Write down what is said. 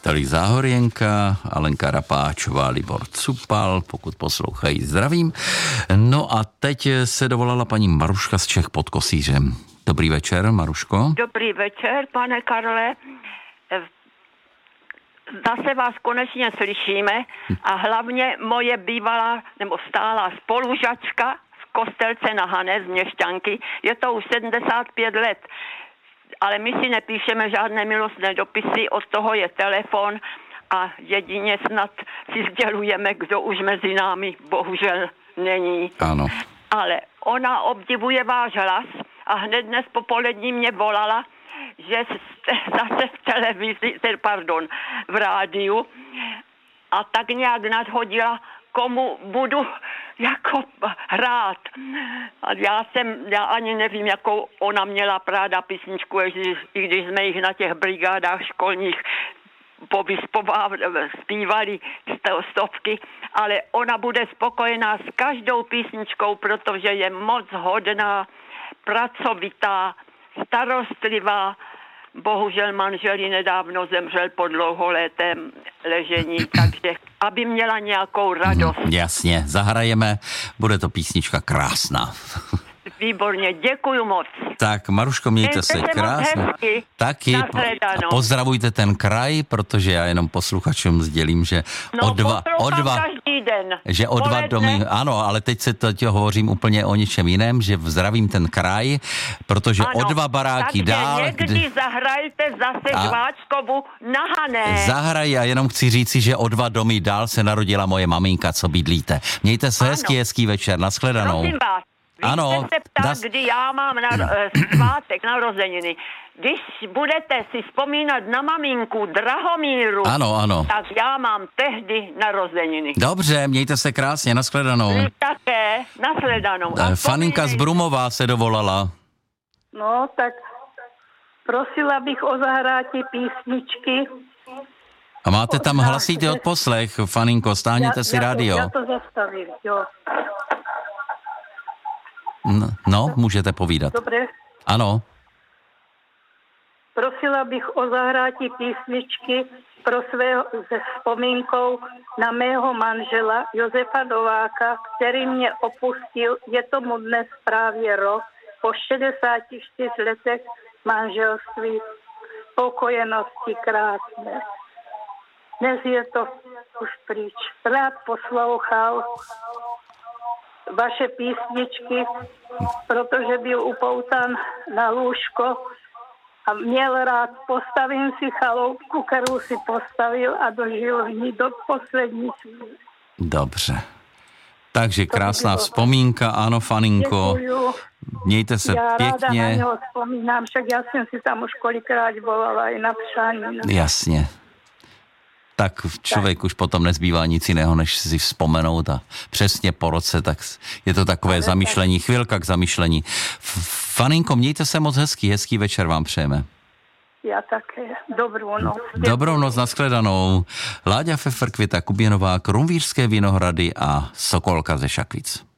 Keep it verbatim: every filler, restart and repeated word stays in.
Tali Záhorienka, Alenka Rapáčová, Libor Cupal, pokud poslouchají, zdravím. No a teď se dovolala paní Maruška z Čech pod Kosířem. Dobrý večer, Maruško. Dobrý večer, pane Karle. Zase vás konečně slyšíme a hlavně moje bývalá nebo stálá spolužačka z Kostelce na Hané z Měšťanky, je to už sedmdesát pět let, ale my si nepíšeme žádné milostné dopisy, od toho je telefon a jedině snad si sdělujeme, kdo už mezi námi bohužel není. Ano. Ale ona obdivuje váš hlas a hned dnes popolední mě volala, že jste zase v televizi, pardon, v rádiu a tak nějak nadhodila, komu budu jako hrát. A já jsem, já ani nevím, jakou ona měla práda písničku, i když jsme jich na těch brigádách školních zpívali stovky, ale ona bude spokojená s každou písničkou, protože je moc hodná, pracovitá, starostlivá. Bohužel manžel jí nedávno zemřel po dlouholetém ležení, takže aby měla nějakou radost. Mm, jasně, zahrajeme, bude to písnička krásná. Výborně, děkuju moc. Tak, Maruško, mějte se krásně. Taky. A pozdravujte ten kraj, protože já jenom posluchačům sdělím, že no, o dva, o dva, každý den. že o dva domy, ano, ale teď se to tě hovořím úplně o něčem jiném, že zdravím ten kraj, protože ano, o dva baráky takže dál. někdy kdy... zahrajte zase Žváčkovu na Hané. Zahraj a jenom chci říci, že o dva domy dál se narodila moje maminka, co bydlíte. Mějte se hezký, hezký večer, nashledanou. Prosím vás. Vy ano, jste se ptát, das... kdy já mám na, no. svátek, narozeniny. Když budete si vzpomínat na maminku Drahomíru, ano, ano. tak já mám tehdy narozeniny. Dobře, mějte se krásně, nashledanou. Vy také, nashledanou. E, Faninka z Brumová se dovolala. No, tak prosila bych o zahrátí písničky. A máte tam hlasitý odposlech, Faninko, stáhněte já, si já rádio. To, já to zastavím, jo. No, můžete povídat. Dobře. Ano. Prosila bych o zahrátí písničky pro svého, se vzpomínkou na mého manžela Josefa Nováka, který mě opustil, je tomu dnes právě rok, po šedesáti čtyřech letech manželství, spokojenosti krásné. Dnes je to už pryč. Rád poslouchal vaše písničky, protože byl upoutan na lůžko a měl rád, postavím si chaloupku, kterou si postavil a dožil v ní do poslední chvíle. Dobře. Takže krásná vzpomínka, ano, Faninko. Děkuju. Mějte se já pěkně. Já ráda na něho vzpomínám, však já jsem si tam už kolikrát volala i na přání. Jasně. Tak člověk tak. Už potom nezbývá nic jiného, než si vzpomenout a přesně po roce, tak je to takové ale zamyšlení, tak. Chvilka k zamyšlení. Faninko, mějte se moc hezký, hezký večer vám přejeme. Já také. Dobrou noc. Dobrou noc, nashledanou. Láďa Pfeffer, Květa Kuběnová, Krumvířské Vinohrady a Sokolka ze Šakvic.